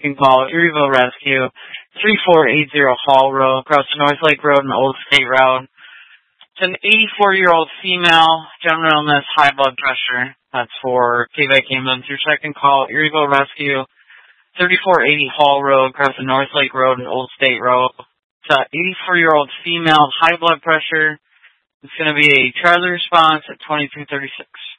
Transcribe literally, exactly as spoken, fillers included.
second call, Eerieville Rescue, three four eight zero Hall Road, across the North Lake Road and Old State Road. It's an eighty-four-year-old female, general illness, high blood pressure. That's for K-Vac ambulance. Your second call, Eerieville Rescue, thirty-four eighty Hall Road, across the North Lake Road and Old State Road. It's an eighty-four-year-old female, high blood pressure. It's going to be a Charlie response at twenty-two thirty-six.